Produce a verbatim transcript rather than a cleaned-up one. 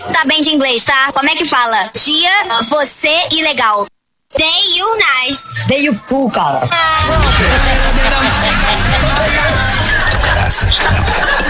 tá bem de inglês, tá? Como é que fala? Tia, você e legal. They you nice. They you cool, cara.